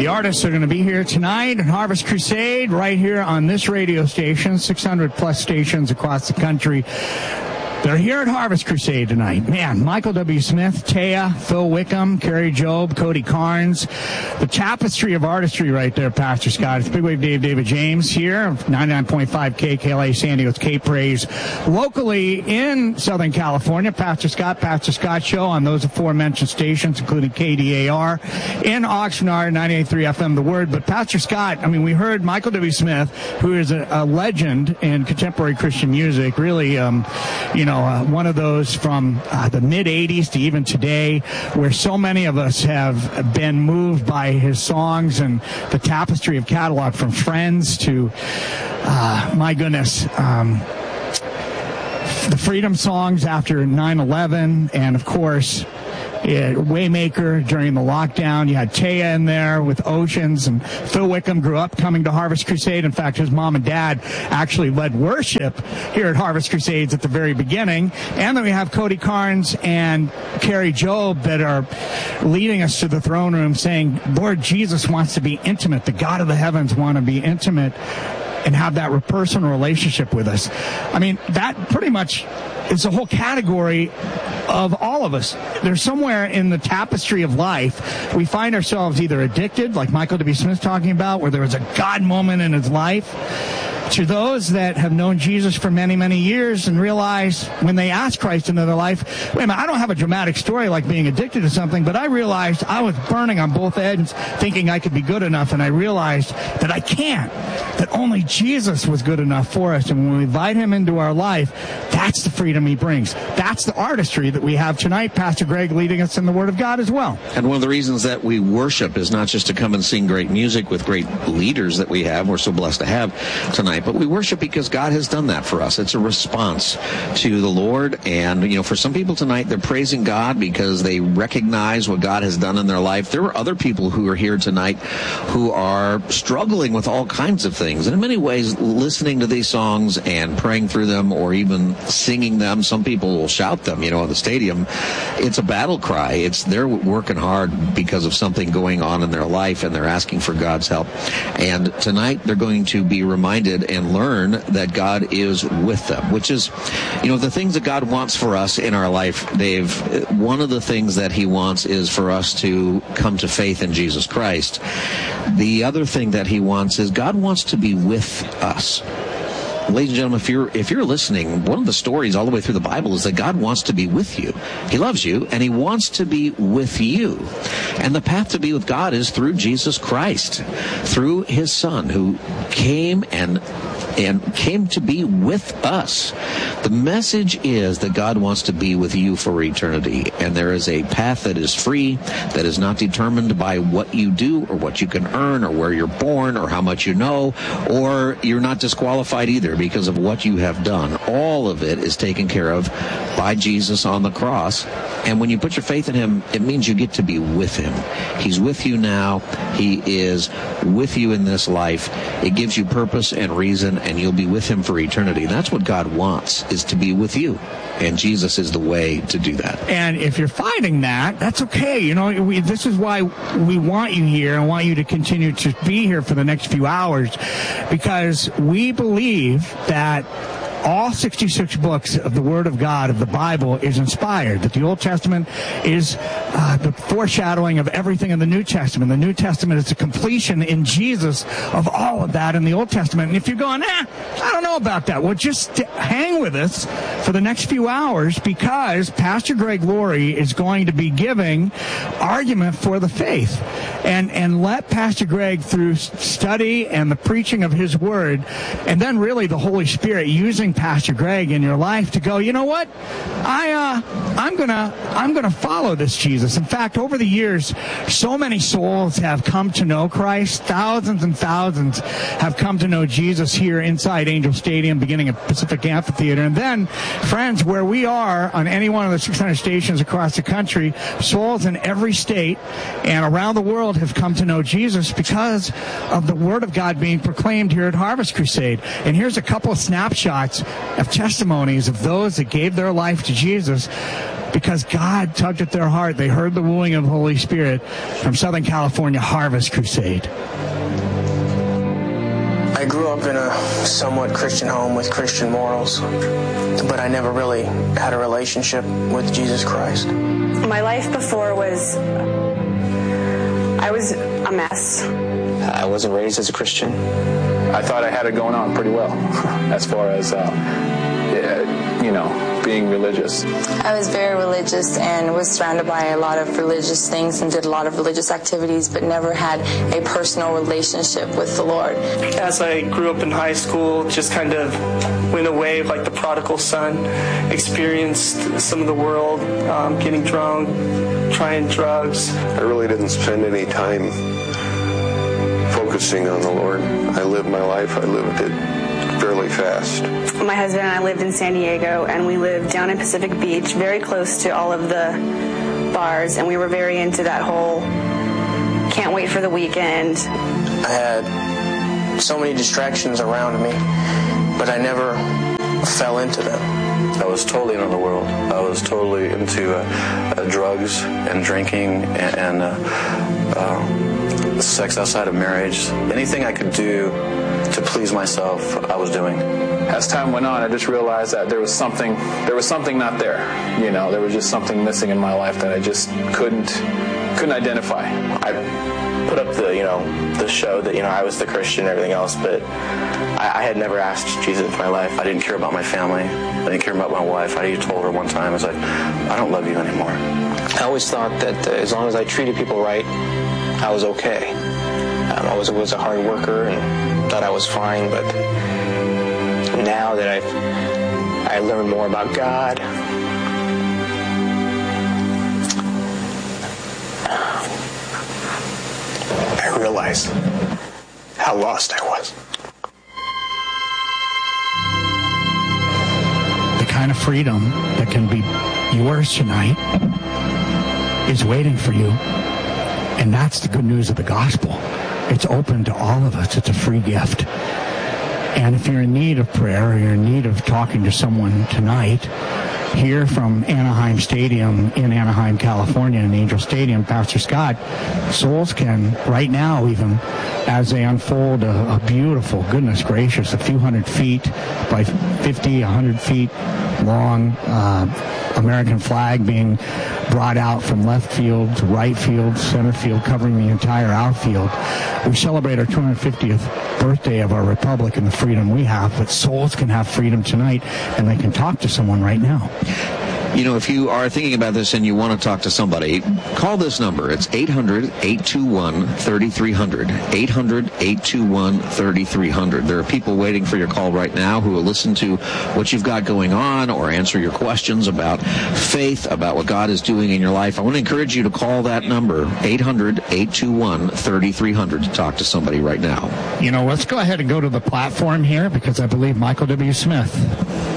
The artists are going to be here tonight at Harvest Crusade, right here on this radio station, 600-plus stations across the country. They're here at Harvest Crusade tonight. Man, Michael W. Smith, Taya, Phil Wickham, Carrie Job, Cody Carnes. The tapestry of artistry right there, Pastor Scott. It's Big Wave Dave, David James here, 99.5 KKLA San Diego's K-Praise. Locally in Southern California, Pastor Scott Show on those aforementioned stations, including KDAR. In Oxnard, 98.3 FM, The Word. But Pastor Scott, I mean, we heard Michael W. Smith, who is a legend in contemporary Christian music, really, one of those from the mid-'80s to even today, where so many of us have been moved by his songs and the tapestry of catalog, from Friends to, my goodness, the freedom songs after 9/11, and, of course, Waymaker during the lockdown. You had Taya in there with Oceans, and Phil Wickham grew up coming to Harvest Crusade. In fact, his mom and dad actually led worship here at Harvest Crusades at the very beginning. And then we have Cody Carnes and Carrie Job that are leading us to the throne room, saying, Lord Jesus wants to be intimate. The God of the heavens want to be intimate and have that personal relationship with us. I mean, that pretty much is the whole category of all of us. There's somewhere in the tapestry of life, we find ourselves either addicted, like Michael W. Smith talking about, where there was a God moment in his life, to those that have known Jesus for many, many years and realize when they ask Christ into their life, wait a minute, I don't have a dramatic story like being addicted to something, but I realized I was burning on both ends thinking I could be good enough, and I realized that I can't, that only Jesus was good enough for us. And when we invite him into our life, that's the freedom he brings. That's the artistry that we have tonight. Pastor Greg leading us in the Word of God as well. And one of the reasons that we worship is not just to come and sing great music with great leaders that we have, we're so blessed to have tonight, but we worship because God has done that for us. It's a response to the Lord. And, for some people tonight, they're praising God because they recognize what God has done in their life. There are other people who are here tonight who are struggling with all kinds of things. And in many ways, listening to these songs and praying through them, or even singing them, some people will shout them, in the stadium. It's a battle cry. They're working hard because of something going on in their life, and they're asking for God's help. And tonight, they're going to be reminded and learn that God is with them, which is, the things that God wants for us in our life, Dave. One of the things that he wants is for us to come to faith in Jesus Christ. The other thing that he wants is God wants to be with us. Ladies and gentlemen, if you're listening, one of the stories all the way through the Bible is that God wants to be with you. He loves you, and he wants to be with you. And the path to be with God is through Jesus Christ, through his Son, who came and came to be with us. The message is that God wants to be with you for eternity, and there is a path that is free, that is not determined by what you do or what you can earn or where you're born or how much you know, or you're not disqualified either because of what you have done. All of it is taken care of by Jesus on the cross, and when you put your faith in him, it means you get to be with him. He's with you now. He is with you in this life. It gives you purpose and reason, and you'll be with him for eternity. That's what God wants, is to be with you. And Jesus is the way to do that. And if you're fighting that, that's okay. This is why we want you here and want you to continue to be here for the next few hours, because we believe that all 66 books of the Word of God, of the Bible, is inspired. That the Old Testament is the foreshadowing of everything in the New Testament. The New Testament is the completion in Jesus of all of that in the Old Testament. And if you're going, I don't know about that, well, just hang with us for the next few hours, because Pastor Greg Laurie is going to be giving argument for the faith. And let Pastor Greg, through study and the preaching of his Word, and then really the Holy Spirit using Pastor Greg in your life to go, you know what? I'm gonna follow this Jesus. In fact, over the years, so many souls have come to know Christ. Thousands and thousands have come to know Jesus here inside Angel Stadium, beginning at Pacific Amphitheater. And then, friends, where we are on any one of the 600 stations across the country, souls in every state and around the world have come to know Jesus because of the Word of God being proclaimed here at Harvest Crusade. And here's a couple of snapshots of testimonies of those that gave their life to Jesus because God tugged at their heart. They heard the wooing of the Holy Spirit from Southern California Harvest Crusade. I grew up in a somewhat Christian home with Christian morals, but I never really had a relationship with Jesus Christ. My life before I was a mess. I wasn't raised as a Christian. I thought I had it going on pretty well as far as, being religious. I was very religious and was surrounded by a lot of religious things and did a lot of religious activities, but never had a personal relationship with the Lord. As I grew up in high school, just kind of went away like the prodigal son, experienced some of the world, getting drunk, trying drugs. I really didn't spend any time focusing on the Lord. I lived my life. I lived it fairly fast. My husband and I lived in San Diego, and we lived down in Pacific Beach, very close to all of the bars, and we were very into that whole can't wait for the weekend. I had so many distractions around me, but I never fell into them. I was totally into the world. I was totally into drugs and drinking and sex outside of marriage. Anything I could do to please myself, I was doing. As time went on, I just realized that there was something not there. There was just something missing in my life that I just couldn't identify. I put up the show that I was the Christian and everything else, but I had never asked Jesus into my life. I didn't care about my family. I didn't care about my wife. I told her one time, I was like, I don't love you anymore. I always thought that as long as I treated people right, I was okay. I was a hard worker and thought I was fine, but now that I learned more about God, I realized how lost I was. The kind of freedom that can be yours tonight is waiting for you. And that's the good news of the gospel. It's open to all of us. It's a free gift. And if you're in need of prayer, or you're in need of talking to someone tonight, here from Anaheim Stadium in Anaheim, California, in Angel Stadium, Pastor Scott, souls can, right now even, as they unfold a beautiful, goodness gracious, a few hundred feet by 50, 100 feet long American flag being brought out from left field to right field, center field, covering the entire outfield. We celebrate our 250th birthday of our republic and the freedom we have, but souls can have freedom tonight, and they can talk to someone right now. If you are thinking about this and you want to talk to somebody, call this number. It's 800-821-3300. 800-821-3300. There are people waiting for your call right now who will listen to what you've got going on or answer your questions about faith, about what God is doing in your life. I want to encourage you to call that number, 800-821-3300, to talk to somebody right now. Let's go ahead and go to the platform here, because I believe Michael W. Smith